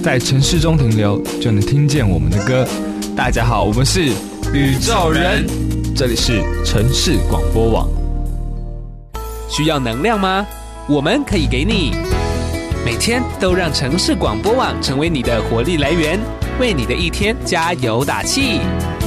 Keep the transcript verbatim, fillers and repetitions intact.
在城市中停留，就能听见我们的歌。大家好，我们是宇宙人，这里是城市广播网。 需要能量吗？我们可以给你。每天都让城市广播网成为你的活力来源，为你的一天加油打气。